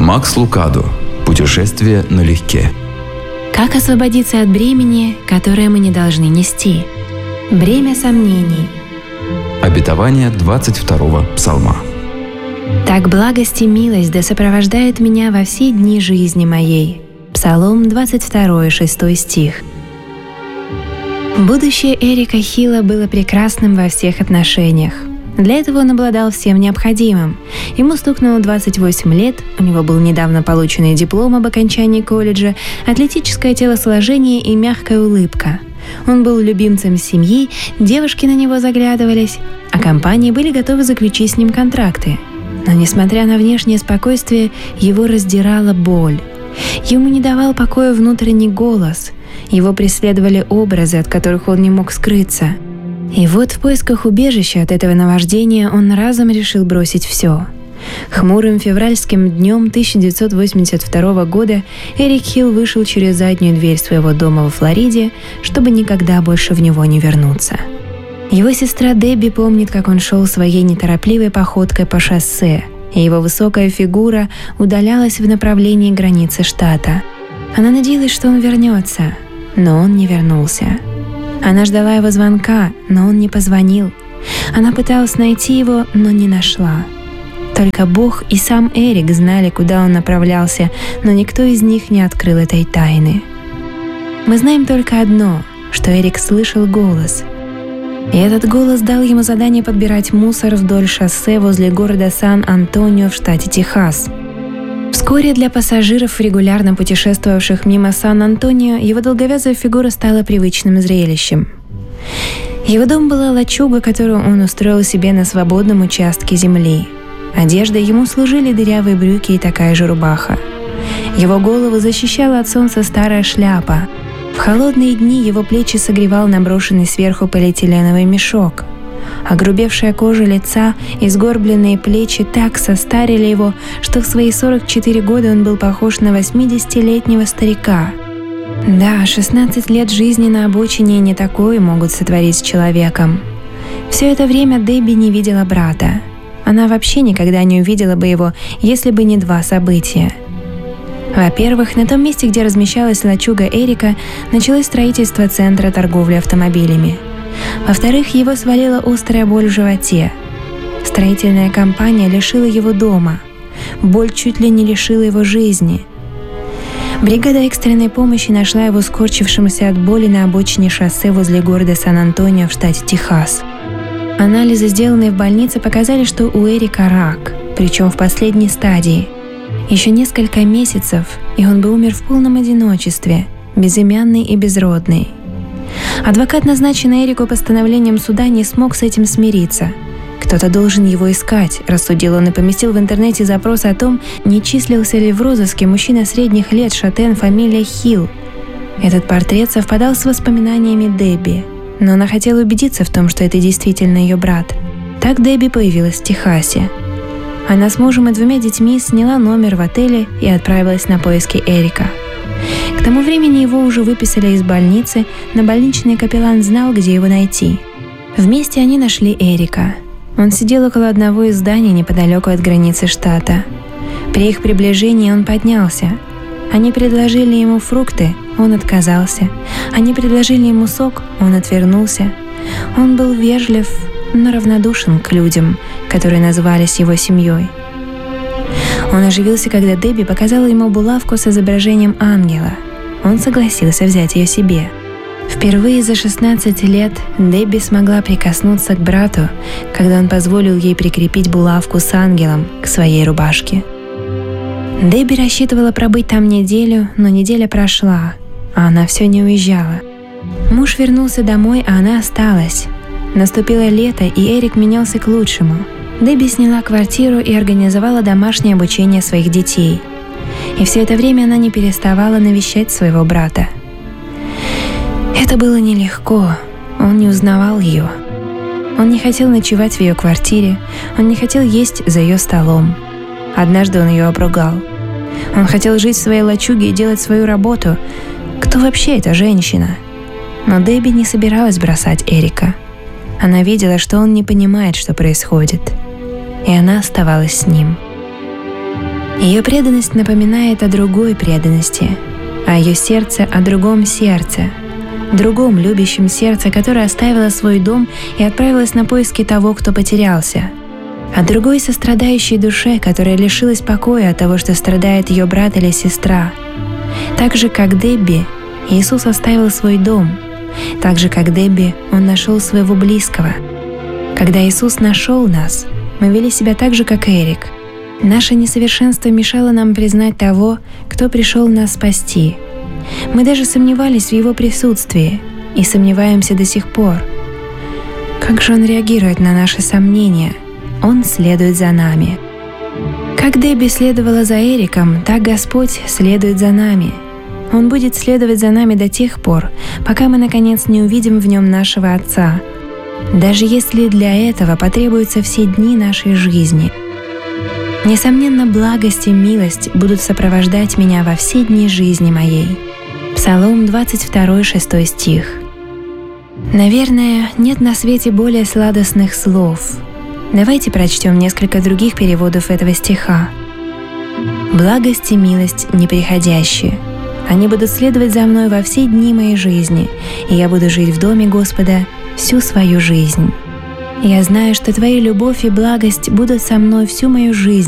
Макс Лукадо. Путешествие налегке. Как освободиться от бремени, которое мы не должны нести? Бремя сомнений. Обетование 22-го псалма. Так благость и милость да сопровождают меня во все дни жизни моей. Псалом 22, 6 стих. Будущее Эрика Хилла было прекрасным во всех отношениях. Для этого он обладал всем необходимым. Ему стукнуло 28 лет, у него был недавно полученный диплом об окончании колледжа, атлетическое телосложение и мягкая улыбка. Он был любимцем семьи, девушки на него заглядывались, а компании были готовы заключить с ним контракты. Но несмотря на внешнее спокойствие, его раздирала боль. Ему не давал покоя внутренний голос. Его преследовали образы, от которых он не мог скрыться. И вот в поисках убежища от этого наваждения он разом решил бросить все. Хмурым февральским днем 1982 года Эрик Хилл вышел через заднюю дверь своего дома во Флориде, чтобы никогда больше в него не вернуться. Его сестра Дебби помнит, как он шел своей неторопливой походкой по шоссе, и его высокая фигура удалялась в направлении границы штата. Она надеялась, что он вернется, но он не вернулся. Она ждала его звонка, но он не позвонил. Она пыталась найти его, но не нашла. Только Бог и сам Эрик знали, куда он направлялся, но никто из них не открыл этой тайны. Мы знаем только одно, что Эрик слышал голос. И этот голос дал ему задание подбирать мусор вдоль шоссе возле города Сан-Антонио в штате Техас. Вскоре для пассажиров, регулярно путешествовавших мимо Сан-Антонио, его долговязая фигура стала привычным зрелищем. Его дом была лачуга, которую он устроил себе на свободном участке земли. Одеждой ему служили дырявые брюки и такая же рубаха. Его голову защищала от солнца старая шляпа. В холодные дни его плечи согревал наброшенный сверху полиэтиленовый мешок. Огрубевшая кожа лица и сгорбленные плечи так состарили его, что в свои 44 года он был похож на 80-летнего старика. Да, 16 лет жизни на обочине не такое могут сотворить с человеком. Все это время Дебби не видела брата. Она вообще никогда не увидела бы его, если бы не два события. Во-первых, на том месте, где размещалась лачуга Эрика, началось строительство центра торговли автомобилями. Во-вторых, его свалила острая боль в животе. Строительная компания лишила его дома. Боль чуть ли не лишила его жизни. Бригада экстренной помощи нашла его скорчившимся от боли на обочине шоссе возле города Сан-Антонио в штате Техас. Анализы, сделанные в больнице, показали, что у Эрика рак, причем в последней стадии. Еще несколько месяцев, и он бы умер в полном одиночестве, безымянный и безродный. Адвокат, назначенный Эрику постановлением суда, не смог с этим смириться. «Кто-то должен его искать», — рассудил он и поместил в интернете запрос о том, не числился ли в розыске мужчина средних лет, шатен, фамилия Хилл. Этот портрет совпадал с воспоминаниями Дебби, но она хотела убедиться в том, что это действительно ее брат. Так Дебби появилась в Техасе. Она с мужем и 2 детьми сняла номер в отеле и отправилась на поиски Эрика. К тому времени его уже выписали из больницы, но больничный капеллан знал, где его найти. Вместе они нашли Эрика. Он сидел около одного из зданий неподалеку от границы штата. При их приближении он поднялся. Они предложили ему фрукты, он отказался. Они предложили ему сок, он отвернулся. Он был вежлив, но равнодушен к людям, которые назывались его семьей. Он оживился, когда Дебби показала ему булавку с изображением ангела. Он согласился взять ее себе. Впервые за 16 лет Дебби смогла прикоснуться к брату, когда он позволил ей прикрепить булавку с ангелом к своей рубашке. Дебби рассчитывала пробыть там неделю, но неделя прошла, а она все не уезжала. Муж вернулся домой, а она осталась. Наступило лето, и Эрик менялся к лучшему. Дебби сняла квартиру и организовала домашнее обучение своих детей. И все это время она не переставала навещать своего брата. Это было нелегко, он не узнавал ее. Он не хотел ночевать в ее квартире, он не хотел есть за ее столом. Однажды он ее обругал. Он хотел жить в своей лачуге и делать свою работу. Кто вообще эта женщина? Но Дебби не собиралась бросать Эрика. Она видела, что он не понимает, что происходит. И она оставалась с ним. Ее преданность напоминает о другой преданности, а ее сердце о другом сердце, другом любящем сердце, которое оставило свой дом и отправилось на поиски того, кто потерялся, о другой сострадающей душе, которая лишилась покоя от того, что страдает ее брат или сестра. Так же, как Дебби, Иисус оставил свой дом. Так же, как Дебби, Он нашел своего близкого. Когда Иисус нашел нас, мы вели себя так же, как Эрик. Наше несовершенство мешало нам признать того, кто пришел нас спасти. Мы даже сомневались в Его присутствии и сомневаемся до сих пор. Как же Он реагирует на наши сомнения? Он следует за нами. Как Дебби следовала за Эриком, так Господь следует за нами. Он будет следовать за нами до тех пор, пока мы, наконец, не увидим в нем нашего Отца, даже если для этого потребуются все дни нашей жизни. Несомненно, благость и милость будут сопровождать меня во все дни жизни моей. Псалом 22, 6 стих. Наверное, нет на свете более сладостных слов. Давайте прочтем несколько других переводов этого стиха. «Благость и милость неприходящие. Они будут следовать за мной во все дни моей жизни, и я буду жить в доме Господа всю свою жизнь. Я знаю, что Твоя любовь и благость будут со мной всю мою жизнь,